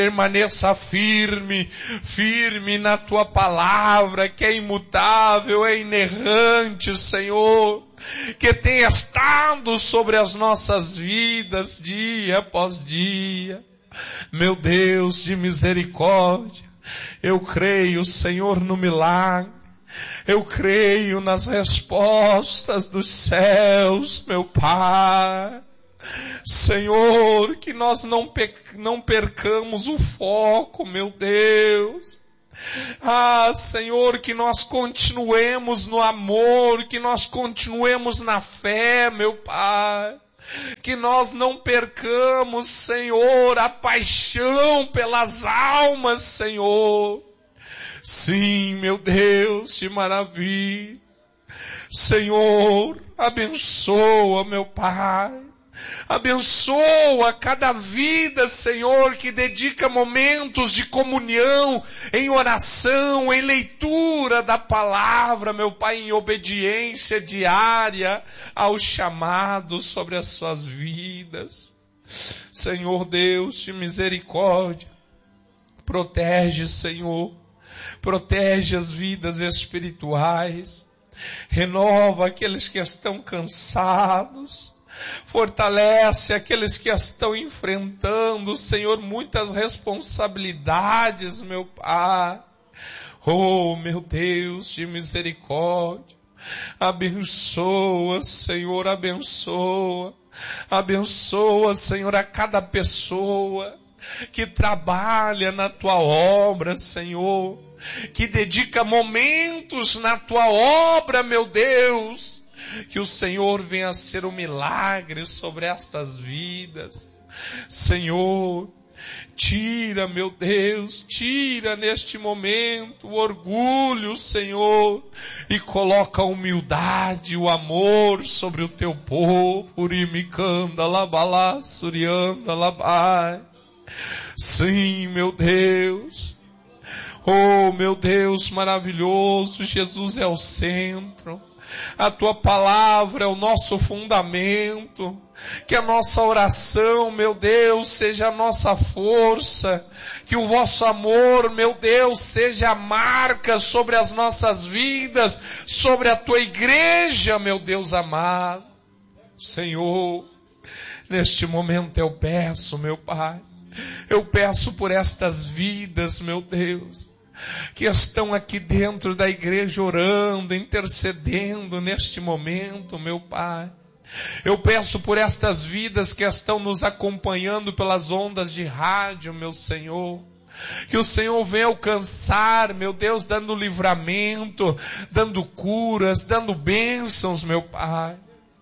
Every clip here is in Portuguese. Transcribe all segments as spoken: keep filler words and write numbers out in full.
Permaneça firme, firme na tua palavra, que é imutável, é inerrante, Senhor, que tem estado sobre as nossas vidas dia após dia. Meu Deus de misericórdia, eu creio, Senhor, no milagre. Eu creio nas respostas dos céus, meu Pai. Senhor, que nós não, pe- não percamos o foco, meu Deus. Ah, Senhor, que nós continuemos no amor, que nós continuemos na fé, meu Pai. Que nós não percamos, Senhor, a paixão pelas almas, Senhor. Sim, meu Deus, de maravilha. Senhor, abençoa, meu Pai. Abençoa cada vida, Senhor, que dedica momentos de comunhão, em oração, em leitura da palavra, meu Pai, em obediência diária ao chamado sobre as suas vidas. Senhor Deus de misericórdia, protege, Senhor, protege as vidas espirituais, renova aqueles que estão cansados, fortalece aqueles que estão enfrentando, Senhor, muitas responsabilidades, meu Pai. Oh, meu Deus de misericórdia, abençoa, Senhor, abençoa, abençoa, Senhor, a cada pessoa que trabalha na tua obra, Senhor, que dedica momentos na tua obra, meu Deus. Que o Senhor venha a ser um milagre sobre estas vidas. Senhor, tira, meu Deus, tira neste momento o orgulho, Senhor, e coloca a humildade, o amor sobre o teu povo. Urimicanda, labalá, surianda, labai. Sim, meu Deus. Oh, meu Deus maravilhoso, Jesus é o centro. A tua palavra é o nosso fundamento. Que a nossa oração, meu Deus, seja a nossa força. Que o vosso amor, meu Deus, seja a marca sobre as nossas vidas, sobre a tua igreja, meu Deus amado. Senhor, neste momento eu peço, meu Pai, eu peço por estas vidas, meu Deus, que estão aqui dentro da igreja orando, intercedendo neste momento, meu Pai. Eu peço por estas vidas que estão nos acompanhando pelas ondas de rádio, meu Senhor. Que o Senhor venha alcançar, meu Deus, dando livramento, dando curas, dando bênçãos, meu Pai.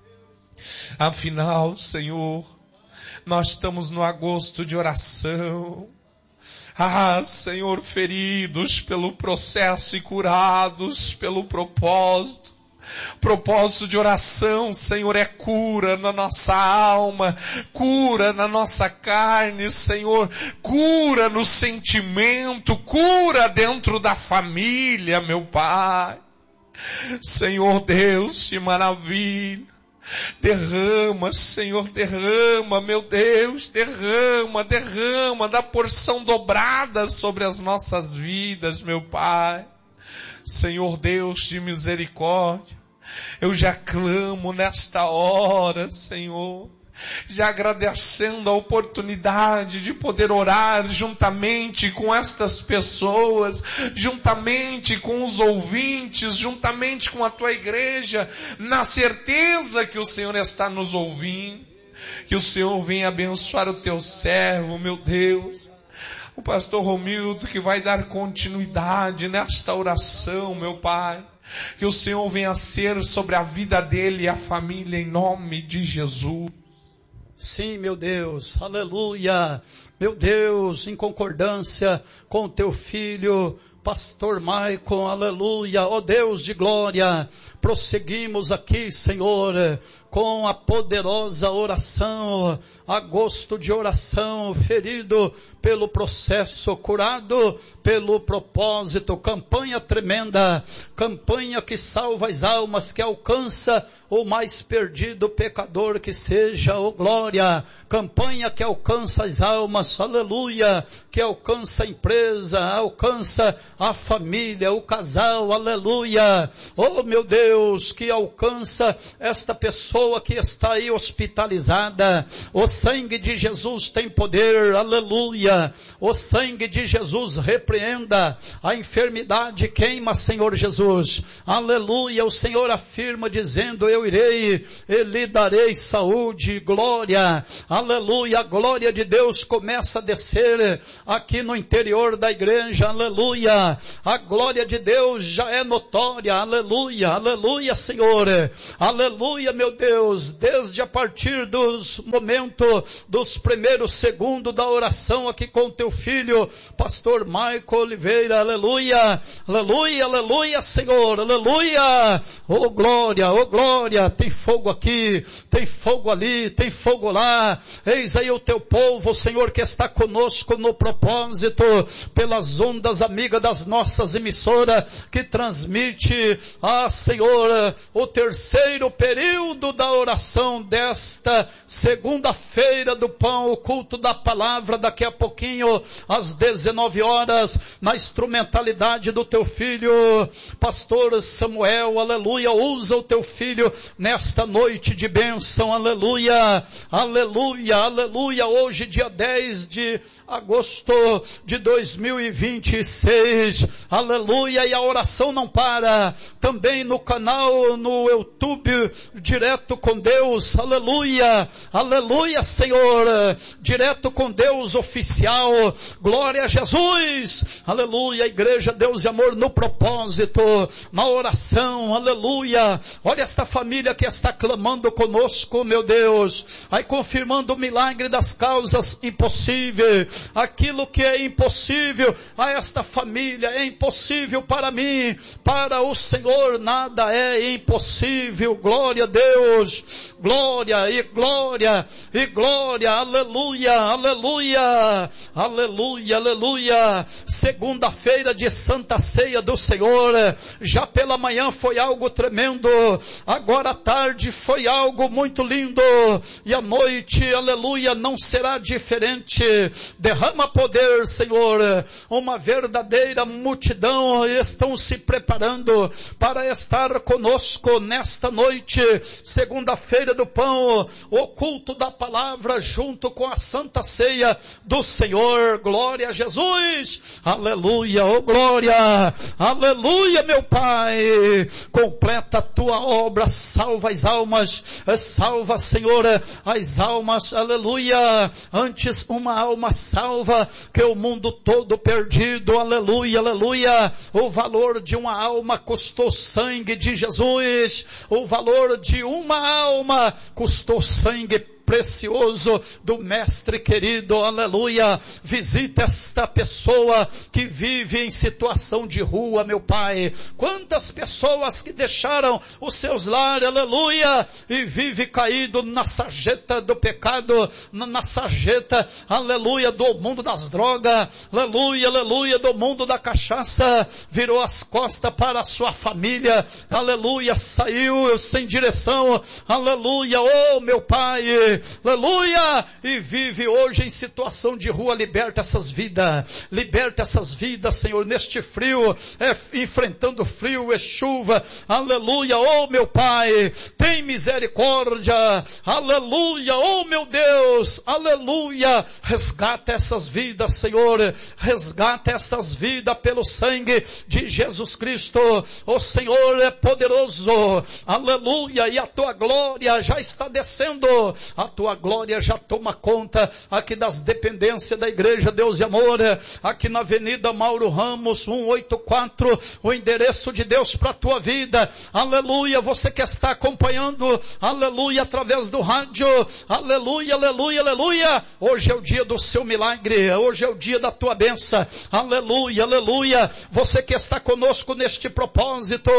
Afinal, Senhor, nós estamos no agosto de oração. Ah, Senhor, feridos pelo processo e curados pelo propósito. Propósito de oração, Senhor, é cura na nossa alma, cura na nossa carne, Senhor, cura no sentimento, cura dentro da família, meu Pai. Senhor Deus de maravilha, derrama, Senhor, derrama, meu Deus, derrama, derrama da porção dobrada sobre as nossas vidas, meu Pai. Senhor Deus de misericórdia, eu já clamo nesta hora, Senhor, já agradecendo a oportunidade de poder orar juntamente com estas pessoas, juntamente com os ouvintes, juntamente com a tua igreja, na certeza que o Senhor está nos ouvindo, que o Senhor venha abençoar o teu servo, meu Deus, o pastor Romildo, que vai dar continuidade nesta oração, meu Pai. Que o Senhor venha ser sobre a vida dele e a família, em nome de Jesus. Sim, meu Deus, aleluia. Meu Deus, em concordância com o teu filho, pastor Maicon, aleluia, ó Deus de glória. Prosseguimos aqui, Senhor, com a poderosa oração, agosto de oração, ferido pelo processo, curado pelo propósito, campanha tremenda, campanha que salva as almas, que alcança o mais perdido pecador que seja, ó glória, campanha que alcança as almas, aleluia, que alcança a empresa, alcança a família, o casal, aleluia, oh meu Deus, que alcança esta pessoa que está aí hospitalizada. O sangue de Jesus tem poder, aleluia, o sangue de Jesus repreenda a enfermidade, queima, Senhor Jesus, aleluia. O Senhor afirma dizendo: eu irei e lhe darei saúde, glória, aleluia. A glória de Deus começa a descer aqui no interior da igreja, aleluia. A glória de Deus já é notória, aleluia, aleluia, Senhor, aleluia, meu Deus, desde a partir dos momentos, dos primeiros segundos da oração aqui com teu filho, pastor Maicon Oliveira, aleluia, aleluia, aleluia, Senhor, aleluia, oh glória, oh glória, tem fogo aqui, tem fogo ali, tem fogo lá, eis aí o teu povo, Senhor, que está conosco no propósito, pelas ondas amigas das nossas emissoras, que transmite, ah Senhor, o terceiro período da oração desta segunda-feira do pão, o culto da palavra, daqui a pouquinho, às dezenove horas, na instrumentalidade do teu filho, pastor Samuel, aleluia. Usa o teu filho nesta noite de bênção, aleluia, aleluia, aleluia. Hoje, dia dez de agosto de dois mil e vinte e seis, aleluia. E a oração não para, também no canal, no YouTube, direto com Deus, aleluia, aleluia, Senhor, direto com Deus oficial, glória a Jesus, aleluia. Igreja Deus e Amor no propósito, na oração, aleluia. Olha esta família que está clamando conosco, meu Deus, aí confirmando o milagre das causas impossíveis, aquilo que é impossível a esta família é impossível para mim, para o Senhor nada é impossível, glória a Deus, glória e glória e glória, aleluia, aleluia, aleluia, aleluia. Segunda-feira de Santa Ceia do Senhor, já pela manhã foi algo tremendo, agora à tarde foi algo muito lindo, e à noite, aleluia, não será diferente. Derrama poder, Senhor, uma verdadeira multidão estão se preparando para estar conosco nesta noite, segunda-feira do pão, o culto da palavra junto com a Santa Ceia do Senhor, glória a Jesus, aleluia, oh glória, aleluia, meu Pai, completa a tua obra, salva as almas, salva, Senhor, as almas, aleluia, antes uma alma salva que o mundo todo perdido, aleluia, aleluia. O valor de uma alma custou sangue de Jesus, o valor de uma alma custou sangue precioso do mestre querido, aleluia. Visita esta pessoa que vive em situação de rua, meu Pai. Quantas pessoas que deixaram os seus lares, aleluia, e vive caído na sarjeta do pecado, na, na sarjeta, aleluia, do mundo das drogas, aleluia, aleluia, do mundo da cachaça, virou as costas para a sua família, aleluia, saiu sem direção, aleluia, oh meu Pai, aleluia, e vive hoje em situação de rua. Liberta essas vidas, liberta essas vidas, Senhor, neste frio, é, enfrentando frio e chuva, aleluia, oh meu Pai, tem misericórdia, aleluia, oh meu Deus, aleluia, resgata essas vidas, Senhor, resgata essas vidas pelo sangue de Jesus Cristo. O Senhor é poderoso, aleluia, e a tua glória já está descendo, a tua glória já toma conta aqui das dependências da igreja, Deus de amor, aqui na Avenida Mauro Ramos, cento e oitenta e quatro, o endereço de Deus para a tua vida, aleluia, você que está acompanhando, aleluia, através do rádio, aleluia, aleluia, aleluia, hoje é o dia do seu milagre, hoje é o dia da tua bênção, aleluia, aleluia, você que está conosco neste propósito,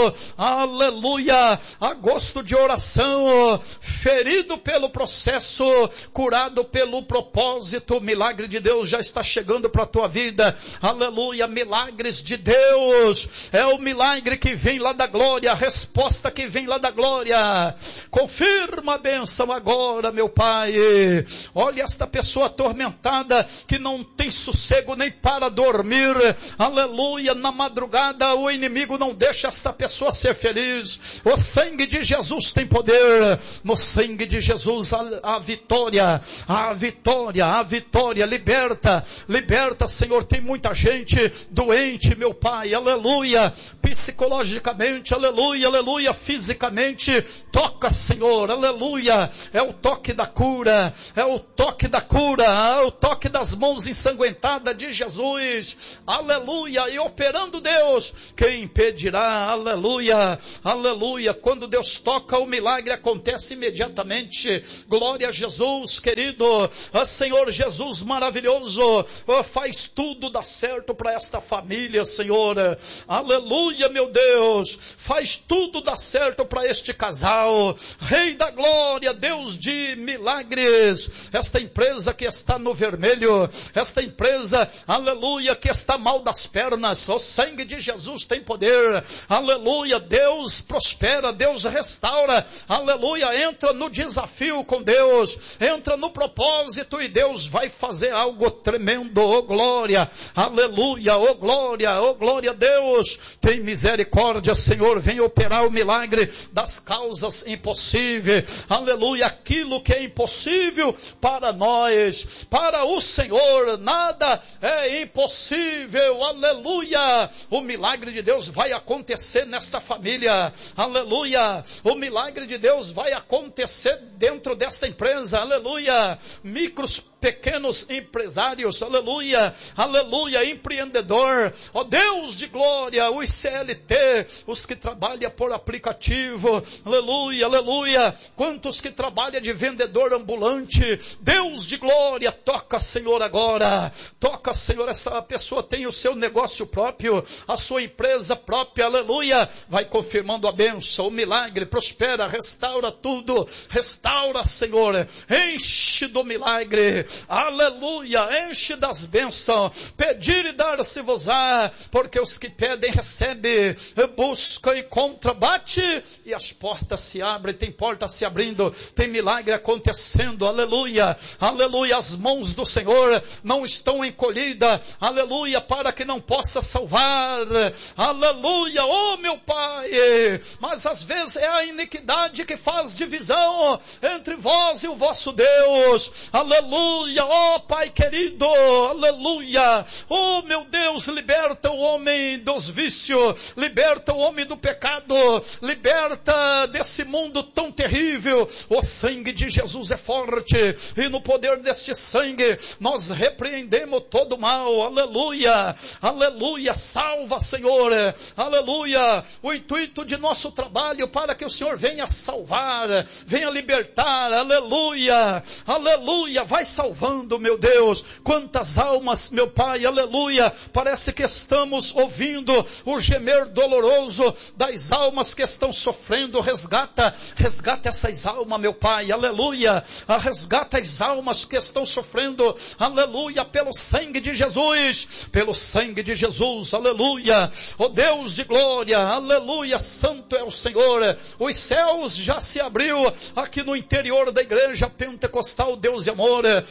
aleluia, agosto de oração, ferido pelo processo, curado pelo propósito, o milagre de Deus já está chegando para a tua vida, aleluia, milagres de Deus, é o milagre que vem lá da glória, a resposta que vem lá da glória, confirma a bênção agora, meu Pai, olha esta pessoa atormentada, que não tem sossego nem para dormir, aleluia, na madrugada o inimigo não deixa esta pessoa ser feliz, o sangue de Jesus tem poder, no sangue de Jesus a, a vitória, a vitória, a vitória, liberta, liberta, Senhor, tem muita gente doente, meu Pai, aleluia, psicologicamente, aleluia, aleluia, fisicamente, toca, Senhor, aleluia, é o toque da cura, é o toque da cura, é o toque das mãos ensanguentadas de Jesus, aleluia, e operando Deus, quem impedirá, aleluia, aleluia, quando Deus toca o milagre acontece imediatamente, glória a Jesus, querido, ah, Senhor Jesus maravilhoso, ah, faz tudo dar certo para esta família, Senhor, aleluia, meu Deus, faz tudo dar certo para este casal, Rei da glória, Deus de milagres, esta empresa que está no vermelho, esta empresa, aleluia, que está mal das pernas, o sangue de Jesus tem poder, aleluia, Deus prospera, Deus restaura, aleluia, entra no desafio com Deus, entra no propósito e Deus vai fazer algo tremendo, oh glória, aleluia, oh glória, oh glória a Deus, tem misericórdia, Senhor, vem operar o milagre das causas impossíveis, aleluia, aquilo que é impossível para nós, para o Senhor, nada é impossível, aleluia, o milagre de Deus vai acontecer nesta família, aleluia, o milagre de Deus vai acontecer dentro desta empresa, aleluia, micros, pequenos empresários, aleluia, aleluia, empreendedor, ó Deus de glória, os C L T, os que trabalham por aplicativo, aleluia, aleluia, quantos que trabalham de vendedor ambulante, Deus de glória, toca, Senhor, agora, toca, Senhor, essa pessoa tem o seu negócio próprio, a sua empresa própria, aleluia, vai confirmando a bênção, o milagre, prospera, restaura tudo, restaura, Senhor, enche do milagre, aleluia, enche das bênçãos, pedir e dar-se-vos-á, porque os que pedem recebem, buscam e encontram, bate e as portas se abrem, tem porta se abrindo, tem milagre acontecendo, aleluia, aleluia, as mãos do Senhor não estão encolhidas, aleluia, para que não possa salvar, aleluia, oh meu Pai, mas às vezes é a iniquidade que faz divisão entre vós e o vosso Deus, aleluia, oh Pai querido, aleluia, oh meu Deus, liberta o homem dos vícios, liberta o homem do pecado, liberta desse mundo tão terrível, o sangue de Jesus é forte, e no poder deste sangue, nós repreendemos todo o mal, aleluia, aleluia, salva, Senhor, aleluia, o intuito de nosso trabalho, para que o Senhor venha salvar, venha libertar, aleluia, aleluia, vai salvando, meu Deus, quantas almas, meu Pai, aleluia, parece que estamos ouvindo o gemer doloroso das almas que estão sofrendo, resgata, resgata essas almas, meu Pai, aleluia, resgata as almas que estão sofrendo, aleluia, pelo sangue de Jesus, pelo sangue de Jesus, aleluia, ó Deus de glória, aleluia, santo é o Senhor, os céus já se abriu aqui no interior da igreja pentecostal, Deus de amor,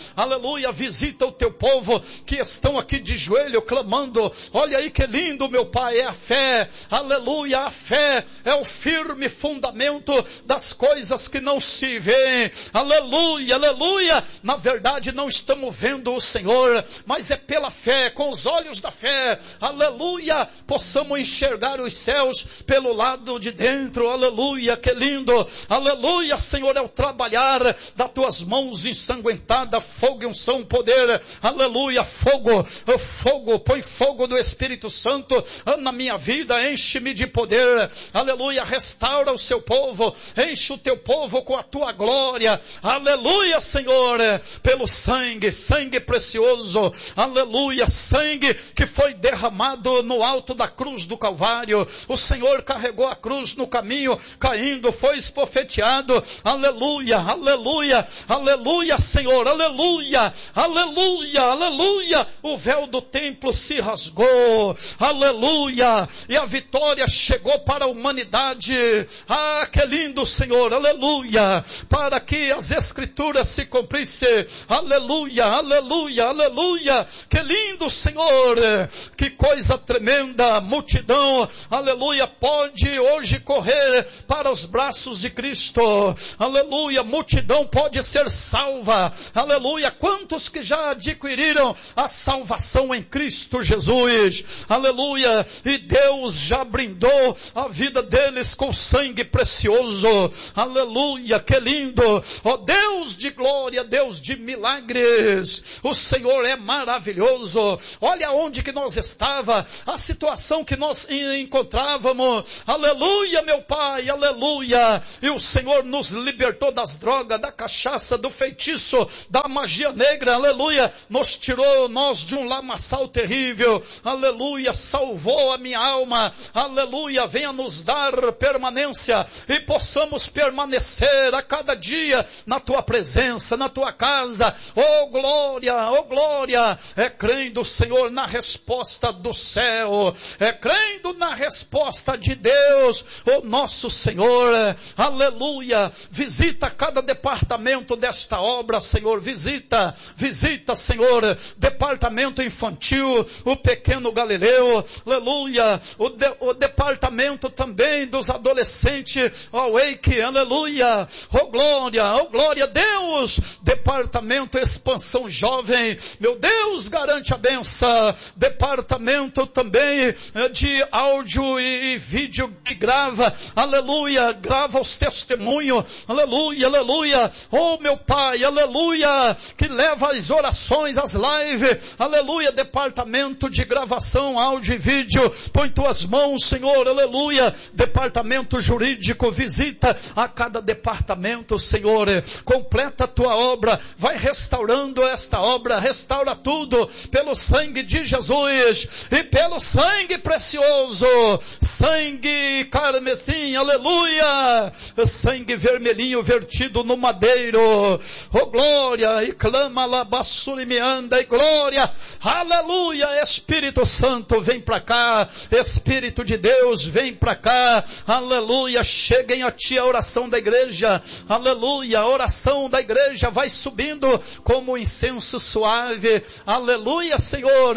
aleluia, visita o teu povo que estão aqui de joelho clamando. Olha aí que lindo, meu Pai, é a fé, aleluia, a fé é o firme fundamento das coisas que não se veem, aleluia, aleluia. Na verdade não estamos vendo o Senhor, mas é pela fé, com os olhos da fé, aleluia, possamos enxergar os céus pelo lado de dentro, aleluia, que lindo, aleluia, Senhor, é o trabalhar das tuas mãos ensanguentadas, fogo e unção, poder, aleluia, fogo, fogo, põe fogo do Espírito Santo na minha vida, enche-me de poder, aleluia, restaura o seu povo, enche o teu povo com a tua glória, aleluia, Senhor, pelo sangue, sangue precioso, aleluia, sangue que foi derramado no alto da cruz do Calvário, o Senhor carregou a cruz no caminho, caindo, foi esbofeteado, aleluia, aleluia, aleluia, Senhor, aleluia, aleluia, aleluia, o véu do templo se rasgou, aleluia, e a vitória chegou para a humanidade. Ah, que lindo, Senhor, aleluia, para que as escrituras se cumprissem, aleluia, aleluia, aleluia, que lindo, Senhor, que coisa tremenda, multidão, aleluia, pode hoje correr para os braços de Cristo, aleluia, multidão pode ser salva, aleluia, quantos que já adquiriram a salvação em Cristo Jesus, aleluia, e Deus já brindou a vida deles com sangue precioso, aleluia, que lindo, ó Deus de glória, Deus de milagres, o Senhor é maravilhoso. Olha onde que nós estava, a situação que nós encontrávamos, aleluia, meu Pai, aleluia, e o Senhor nos libertou das drogas, da cachaça, do feitiço, da magia negra, aleluia, nos tirou nós de um lamaçal terrível, aleluia, salvou a minha alma, aleluia, venha nos dar permanência e possamos permanecer a cada dia na tua presença, na tua casa, oh glória, oh glória, é crendo, Senhor, na resposta do céu, é crendo na resposta de Deus, oh nosso Senhor, aleluia, visita cada departamento desta obra, Senhor, visita, visita, Senhor, departamento infantil, o pequeno Galileu, aleluia, o, de, o departamento também dos adolescentes, oh Wake, aleluia, oh glória, oh glória, Deus, departamento expansão jovem, meu Deus, garante a benção, departamento também de áudio e, e vídeo que grava, aleluia, grava os testemunhos, aleluia, aleluia, oh meu Pai, aleluia, que leva as orações, as lives, aleluia, departamento de gravação, áudio e vídeo, põe tuas mãos, Senhor, aleluia, departamento jurídico, visita a cada departamento, Senhor, completa a tua obra, vai restaurando esta obra, restaura tudo, pelo sangue de Jesus, e pelo sangue precioso, sangue carmesim, aleluia, sangue vermelhinho vertido no madeiro, oh glória, e clama labassuri me anda, e glória, aleluia, Espírito Santo, vem pra cá, Espírito de Deus, vem pra cá, aleluia, cheguem a ti a oração da igreja, aleluia, a oração da igreja vai subindo como incenso suave, aleluia, Senhor,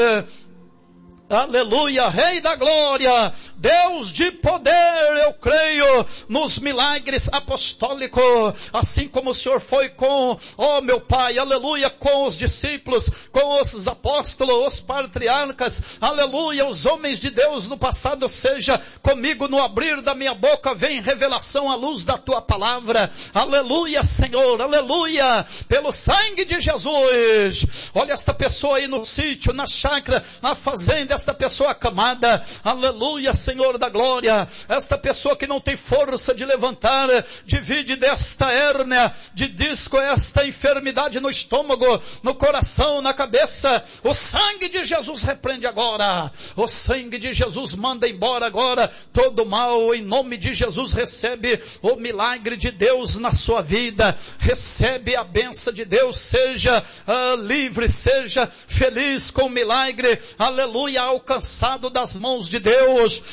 aleluia, Rei da glória, Deus de poder, eu creio nos milagres apostólicos, assim como o Senhor foi com, oh meu Pai, aleluia, com os discípulos, com os apóstolos, os patriarcas, aleluia, os homens de Deus no passado, seja comigo no abrir da minha boca, vem revelação à luz da tua palavra, aleluia, Senhor, aleluia, pelo sangue de Jesus. Olha esta pessoa aí no sítio, na chácara, na fazenda, esta pessoa acamada, aleluia, Senhor da glória, esta pessoa que não tem força de levantar, divide desta hérnia, de disco, esta enfermidade no estômago, no coração, na cabeça, o sangue de Jesus repreende agora, o sangue de Jesus manda embora agora todo mal, em nome de Jesus recebe o milagre de Deus na sua vida, recebe a bênção de Deus, seja uh, livre, seja feliz com o milagre, aleluia, alcançado das mãos de Deus,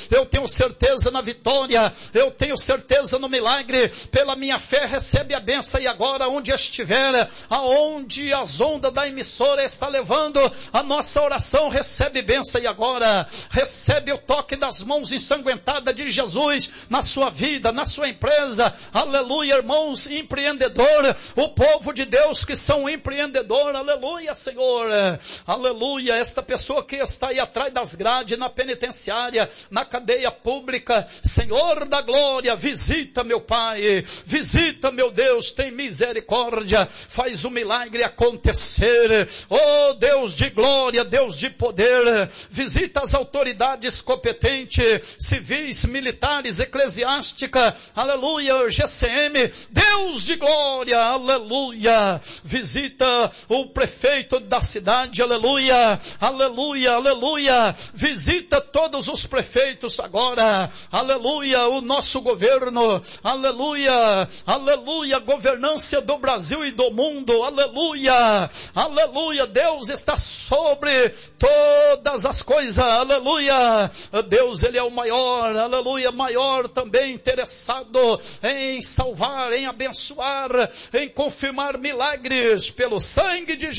eu tenho certeza na vitória, eu tenho certeza no milagre, pela minha fé recebe a bênção. E agora onde estiver, aonde as ondas da emissora está levando a nossa oração, recebe bênção. E agora recebe o toque das mãos ensanguentadas de Jesus na sua vida, na sua empresa. Aleluia, irmãos empreendedor, o povo de Deus que são empreendedor, aleluia, Senhor, aleluia. Esta pessoa que está aí atrás das grades, na penitenciária, na cadeia pública, Senhor da glória, visita, meu Pai, visita, meu Deus, tem misericórdia, faz o milagre acontecer. Oh Deus de glória, Deus de poder, visita as autoridades competentes, civis, militares, eclesiástica, aleluia, G C M, Deus de glória, aleluia, visita o prefeito da cidade, aleluia, aleluia, aleluia, visita todos os prefeitos agora, aleluia, o nosso governo, aleluia, aleluia, governância do Brasil e do mundo, aleluia, aleluia, Deus está sobre todas as coisas, aleluia, Deus, Ele é o maior, aleluia, maior também interessado em salvar, em abençoar, em confirmar milagres pelo sangue de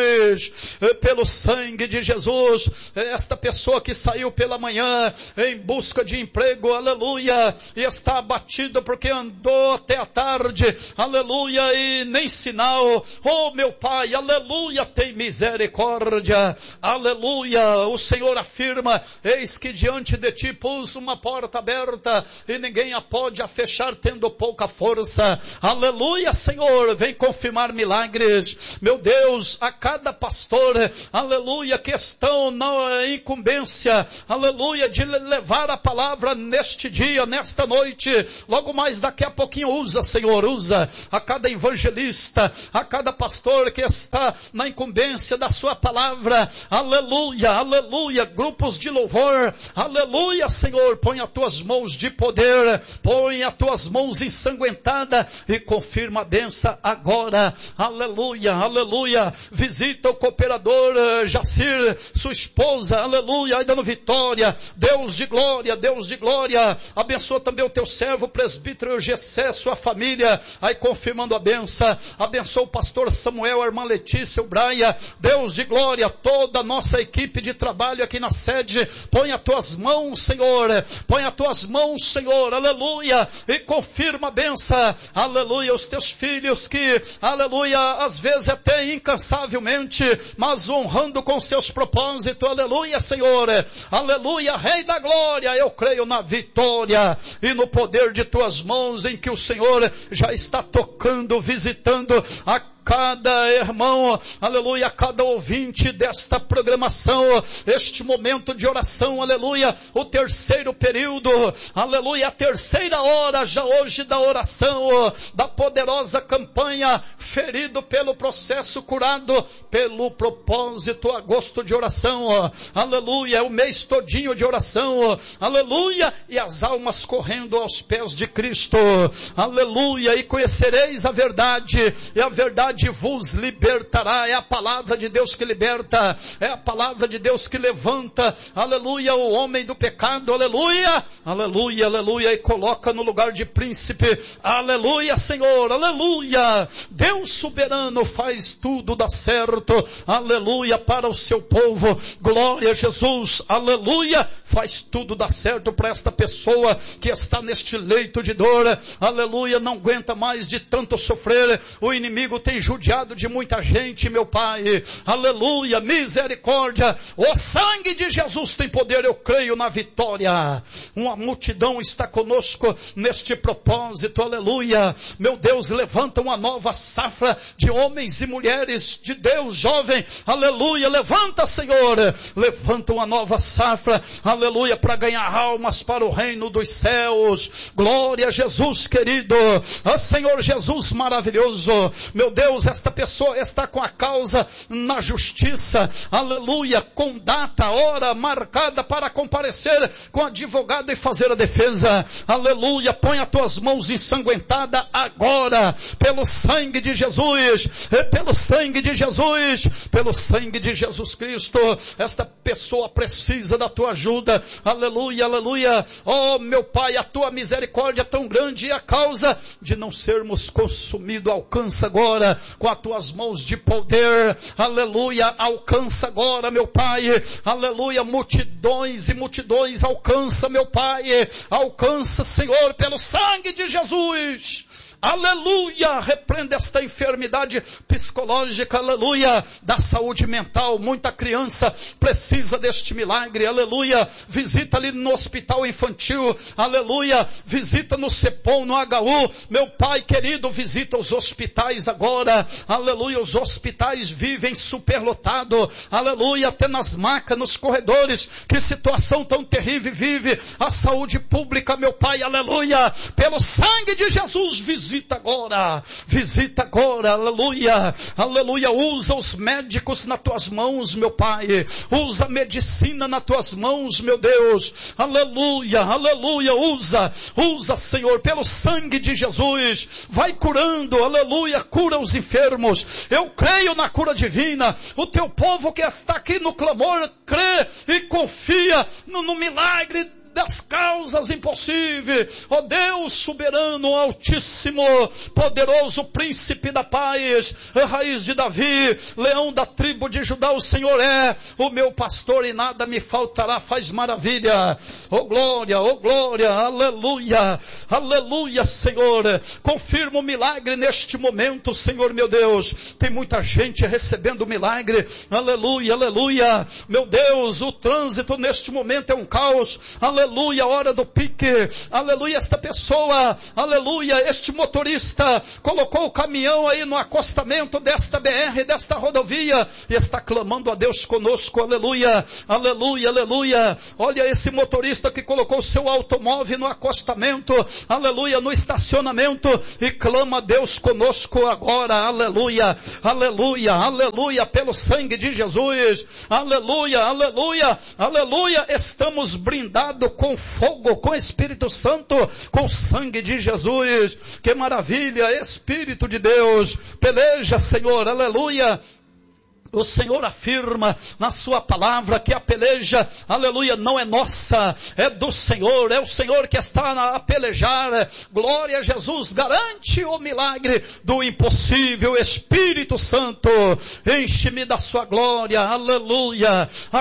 Jesus, pelo sangue de Jesus. Esta pessoa que saiu pela manhã em busca de emprego, aleluia, e está abatida porque andou até a tarde, aleluia, e nem sinal. Oh meu Pai, aleluia, tem misericórdia, aleluia. O Senhor afirma: eis que diante de ti pus uma porta aberta e ninguém a pode a fechar tendo pouca força. Aleluia, Senhor, vem confirmar milagres, meu Deus, a cada pastor, aleluia, que estão na incumbência, aleluia, de levar a palavra neste dia, nesta noite, logo mais daqui a pouquinho, usa, Senhor, usa a cada evangelista, a cada pastor que está na incumbência da sua palavra, aleluia, aleluia, grupos de louvor, aleluia, Senhor, põe as tuas mãos de poder, põe as tuas mãos ensanguentadas e confirma a benção agora, aleluia, aleluia, visita o cooperador uh, Jacir, sua esposa, aleluia, aí dando vitória, Deus de glória, Deus de glória, abençoa também o teu servo, presbítero Gessé, sua família, aí confirmando a benção, abençoa o pastor Samuel, a irmã Letícia, o Braia, Deus de glória, toda a nossa equipe de trabalho aqui na sede, põe as tuas mãos, Senhor, põe as tuas mãos, Senhor, aleluia, e confirma a benção, aleluia, os teus filhos que, aleluia, às vezes até incansavelmente, mas honrando com seus propósitos, aleluia, Senhor, aleluia, Rei da glória, eu creio na vitória e no poder de tuas mãos, em que o Senhor já está tocando, visitando a cada irmão, aleluia, cada ouvinte desta programação, este momento de oração, aleluia, o terceiro período, aleluia, a terceira hora já hoje da oração, da poderosa campanha, ferido pelo processo, curado pelo propósito, agosto de oração, aleluia, o mês todinho de oração, aleluia, e as almas correndo aos pés de Cristo, aleluia, e conhecereis a verdade, e a verdade vos libertará. É a palavra de Deus que liberta, é a palavra de Deus que levanta, aleluia, o homem do pecado, aleluia, aleluia, aleluia, e coloca no lugar de príncipe, aleluia, Senhor, aleluia, Deus soberano faz tudo dar certo, aleluia, para o seu povo, glória a Jesus, aleluia, faz tudo dar certo para esta pessoa que está neste leito de dor, aleluia, não aguenta mais de tanto sofrer, o inimigo tem judiado de muita gente, meu Pai, aleluia, misericórdia, o sangue de Jesus tem poder, eu creio na vitória, uma multidão está conosco neste propósito, aleluia, meu Deus, levanta uma nova safra de homens e mulheres de Deus, jovem, aleluia, levanta, Senhor, levanta uma nova safra, aleluia, para ganhar almas para o reino dos céus, glória a Jesus querido, a Senhor Jesus maravilhoso, meu Deus, Deus, esta pessoa está com a causa na justiça, aleluia, com data, hora marcada para comparecer com advogado e fazer a defesa, aleluia, põe as tuas mãos ensanguentadas agora, pelo sangue de Jesus, pelo sangue de Jesus, pelo sangue de Jesus Cristo. Esta pessoa precisa da tua ajuda, aleluia, aleluia. Oh meu Pai, a tua misericórdia é tão grande, e a causa de não sermos consumidos alcança agora com as tuas mãos de poder, aleluia, alcança agora, meu Pai, aleluia, multidões e multidões, alcança, meu Pai, alcança, Senhor, pelo sangue de Jesus. Aleluia, repreenda esta enfermidade psicológica, aleluia, da saúde mental. Muita criança precisa deste milagre, aleluia. Visita ali no hospital infantil, aleluia. Visita no CEPOM, no H U, meu Pai querido, visita os hospitais agora, aleluia. Os hospitais vivem superlotado, aleluia, até nas macas, nos corredores. Que situação tão terrível vive a saúde pública, meu Pai, aleluia. Pelo sangue de Jesus, visita Visita agora, visita agora, aleluia, aleluia, usa os médicos nas tuas mãos, meu Pai, usa a medicina nas tuas mãos, meu Deus, aleluia, aleluia, usa, usa, Senhor, pelo sangue de Jesus, vai curando, aleluia, cura os enfermos, eu creio na cura divina, o teu povo que está aqui no clamor, crê e confia no, no milagre das causas impossíveis. Ó Deus soberano, altíssimo, poderoso, príncipe da paz, raiz de Davi, leão da tribo de Judá, o Senhor é o meu pastor e nada me faltará. Faz maravilha, ó glória, ó glória, aleluia, aleluia, Senhor, confirma o milagre neste momento, Senhor meu Deus. Tem muita gente recebendo o milagre, aleluia, aleluia, meu Deus, o trânsito neste momento é um caos, aleluia, aleluia, hora do pique, aleluia, esta pessoa, aleluia, este motorista colocou o caminhão aí no acostamento desta B R, desta rodovia, e está clamando a Deus conosco, aleluia, aleluia, aleluia. Olha esse motorista que colocou o seu automóvel no acostamento, aleluia, no estacionamento, e clama a Deus conosco agora, aleluia, aleluia, aleluia, pelo sangue de Jesus, aleluia, aleluia, aleluia, estamos brindados com fogo, com Espírito Santo, com sangue de Jesus. Que maravilha, Espírito de Deus, peleja, Senhor, aleluia. O Senhor afirma na sua palavra que a peleja, aleluia, não é nossa, é do Senhor, é o Senhor que está a pelejar. Glória a Jesus, garante o milagre do impossível. Espírito Santo, enche-me da sua glória, aleluia.